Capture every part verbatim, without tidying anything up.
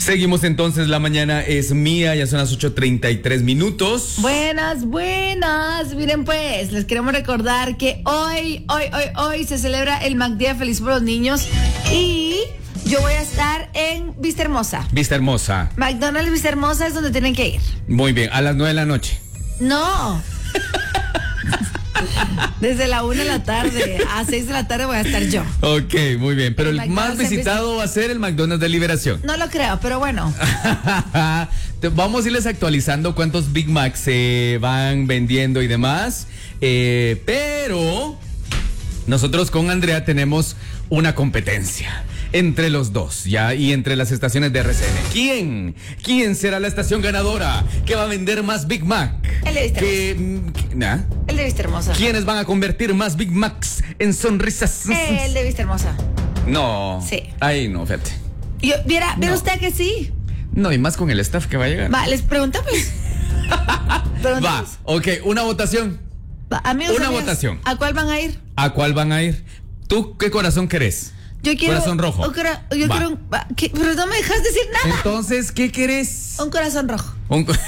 Seguimos entonces, la mañana es mía, ya son las ocho treinta y tres minutos. Buenas, buenas. Miren pues, les queremos recordar que hoy, hoy, hoy, hoy se celebra el MacDía Feliz por los Niños y yo voy a estar en Vista Hermosa. Vista Hermosa. McDonald's Vista Hermosa es donde tienen que ir. Muy bien, a las nueve de la noche. No. Desde la una de la tarde a seis de la tarde voy a estar yo. Ok, muy bien. Pero el, El más visitado va a ser el McDonald's de Liberación. No lo creo, pero bueno. Vamos a irles actualizando cuántos Big Macs se van vendiendo y demás. Eh, pero nosotros con Andrea tenemos una competencia entre los dos, ya, y entre las estaciones de R C N. ¿Quién? ¿Quién será la estación ganadora que va a vender más Big Mac? El de Vista que, ¿nah? El de Vista Hermosa. ¿Quiénes van a convertir más Big Macs en sonrisas? El de Vista Hermosa. No. Sí. Ahí no, fíjate. Yo, ¿Viera, ¿viera No. usted que sí? No, y más con el staff que va a llegar. Va, les preguntamos. Va, Preguntamos. ok, una votación. Va, amigos, Una amigas, votación. ¿A cuál van a ir? ¿A cuál van a ir? ¿Tú qué corazón querés? Yo quiero. Corazón rojo. un cora- yo Va. quiero un. va, ¿qué? Pero no me dejas decir nada. Entonces, ¿qué querés? Un corazón rojo. Un, co-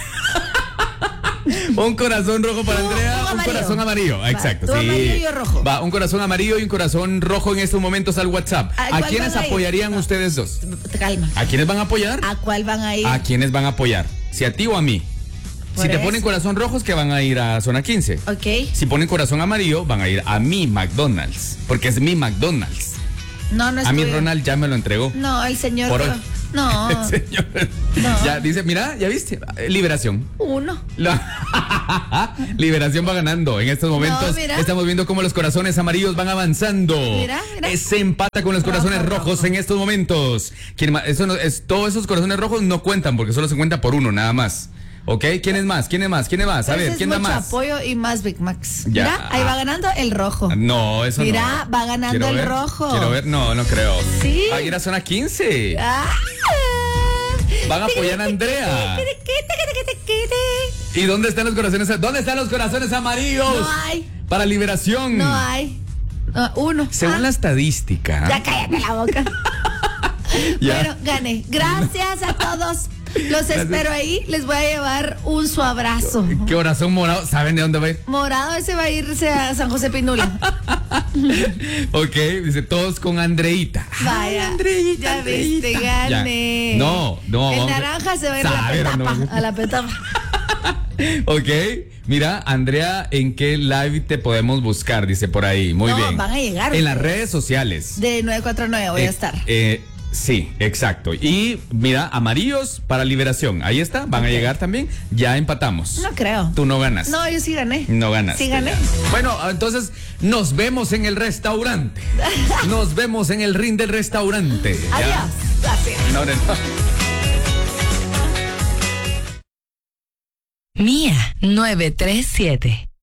un corazón rojo para Tú, Andrea, tú un amarillo. corazón amarillo. Va, Exacto, tú sí. amarillo y yo rojo. Va, un corazón amarillo y un corazón rojo en estos momentos al WhatsApp. ¿A ¿A cuál quiénes van a ir? apoyarían No. ustedes dos? Calma. ¿A quiénes van a apoyar? ¿A cuál van a ir? ¿A quiénes van a apoyar? ¿Si a ti o a mí? Por Si te eso. ponen corazón rojo es que van a ir a zona quince. Ok. Si ponen corazón amarillo, van a ir a mi McDonald's. Porque es mi McDonald's. No, no es A mí tuyo. Ronald ya me lo entregó. No, el señor. Por hoy. No. El señor. No. Ya dice, mira, ya viste. Liberación. Uno. La- Liberación va ganando. En estos momentos mira. estamos viendo cómo los corazones amarillos van avanzando. Mira, mira. Eh, Se empata con los Rojo, corazones rojo. rojos en estos momentos. ¿Quién más? Eso no, es, todos esos corazones rojos no cuentan porque solo se cuenta por uno, nada más. ¿Ok? ¿Quién es más? ¿Quién es más? ¿Quién es más? A Entonces ver, es ¿quién da mucho más? apoyo y más Big Macs. Ya. Mira, ahí va ganando el rojo. No, eso Mira, no. va ganando Quiero el ver, rojo. Quiero ver, no, no creo. Sí. Ah, ir a zona quince. Ah. Van a apoyar a Andrea. ¿Y dónde están los corazones? ¿Dónde están los corazones amarillos? No hay. Para Liberación. No hay. No, uno. Según Ah, la estadística. Ya cállate la boca. Ya. Bueno, gané. Gracias a todos. Los espero ahí. Les voy a llevar un su abrazo. ¿Qué corazón morado? ¿Saben de dónde va a ir? Morado ese va a irse a San José Pinula. Ok, dice todos con Andreita. Vaya. Ay, Andreita, Ya Andreita. viste, gané. Ya. No, no. El vamos a- naranja se va a ir a la Saber, petapa. no. A la petapa. Ok, mira, Andrea, ¿en qué live te podemos buscar? Dice por ahí. Muy No, bien. van a llegar En las ustedes. redes sociales. De nueve cuatro nueve voy Eh, a estar. eh, sí, exacto. Y mira, amarillos para Liberación. Ahí está, van a Ok. llegar también. Ya empatamos. No creo. Tú no ganas. No, yo sí gané. No ganas. Sí gané. Bueno, entonces nos vemos en el restaurante. Nos vemos en el ring del restaurante. ¿ya? Adiós. Gracias. No, no, no. Mía novecientos treinta y siete.